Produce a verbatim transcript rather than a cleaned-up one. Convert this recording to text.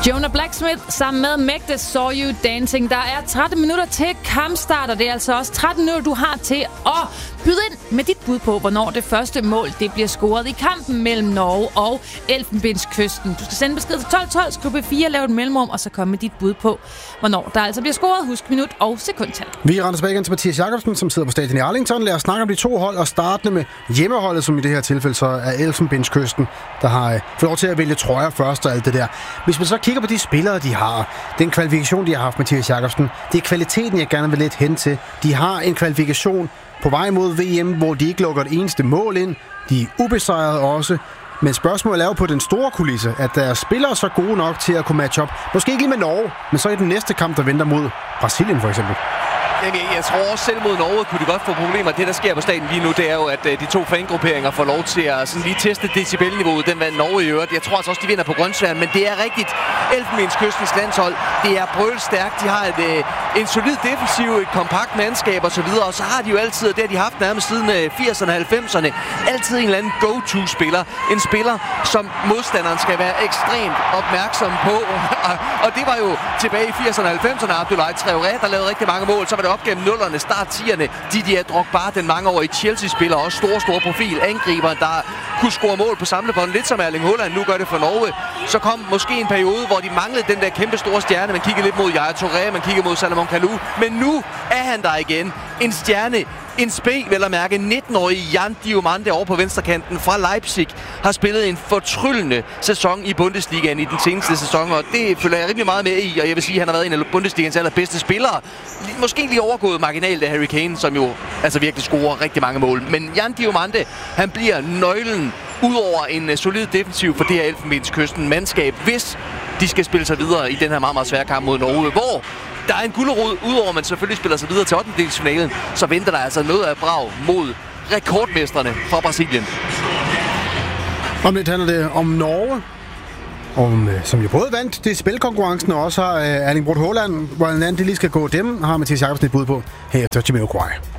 Jonah Blacksmith sammen med Magda Saw You Dancing. Der er tretten minutter til kampstart, og det er altså også tretten minutter, du har til at byde ind med dit bud på, hvornår det første mål det bliver scoret i kampen mellem Norge og Elfenbenskysten. Du skal sende besked til tolv tolv, skriv B fire, lave et mellemrum, og så komme med dit bud på, hvornår der altså bliver scoret. Husk minut og sekundtal. Vi render tilbage igen til Mathias Jakobsen, som sidder på stadion i Arlington. Lad os snakke om de to hold, og startende med hjemmeholdet, som i det her tilfælde så er Elfenbenskysten, der har øh, fået lov til at vælge trøjer først og alt det der. Hvis man så kigger på de spillere, de har, den kvalifikation, de har haft, Mathias Jakobsen, det er kvaliteten, jeg gerne vil lidt hen til. De har en kvalifikation på vej mod V M, hvor de ikke lukker et eneste mål ind. De er ubesejrede også. Men spørgsmålet er jo på den store kulisse, at deres spillere er så gode nok til at kunne matche op. Måske ikke lige med Norge, men så i den næste kamp, der venter mod Brasilien for eksempel. Jamen, jeg tror også selv mod Norge kunne de godt få problemer. Det, der sker på stadion lige nu, det er jo, at de to fangrupperinger får lov til at sådan lige teste decibelniveauet. Den vandt Norge i øvrigt. Jeg tror altså også, de vinder på grønsværen, men det er rigtigt. Elfenbenskystens landshold, det er brølstærkt. De har et, øh, en solid defensiv, et kompakt mandskab og så videre. Og så har de jo altid, det har de haft nærmest siden øh, firserne og halvfemserne, altid en eller anden go-to-spiller. En spiller, som modstanderen skal være ekstremt opmærksom på. Og det var jo tilbage i firserne og halvfemserne, Abdoulaye Traoré, der lavede rigtig mange mål. Så var det op gennem nullerne, start tierne. Didier Drogba, den mangeårige Chelsea-spiller, også store, store profil, angriber, der kunne score mål på samlebånd, lidt som Erling Haaland nu gør det for Norge. Så kom måske en periode, hvor de manglede den der kæmpe store stjerne. Man kiggede lidt mod Yaya Touré, man kiggede mod Salomon Kalou. Men nu er han der igen. En stjerne, en spæ, vel at mærke, nitten-årige Jan Diomande over på venstrekanten fra Leipzig, har spillet en fortryllende sæson i Bundesligaen i den seneste sæson, og det følger jeg rimelig meget med i, og jeg vil sige, at han har været en af Bundesligaens allerbedste spillere. Måske lige overgået marginalt af Harry Kane, som jo altså virkelig scorer rigtig mange mål. Men Jan Diomande, han bliver nøglen udover en solid defensiv for det her Elfenbenskysten mandskab, hvis de skal spille sig videre i den her meget, meget svære kamp mod Norge, hvor der er en gulerod, udover at man selvfølgelig spiller sig videre til ottendedelsfinalen, så venter der altså noget af brag mod rekordmestrene fra Brasilien. Om lidt handler det om Norge, om, som jo både vandt det spilkonkurrencen, og også har uh, Erling Braut Haaland, hvordan det lige skal gå dem, har Mathias Jakobsen et bud på her efter Jamiroquai.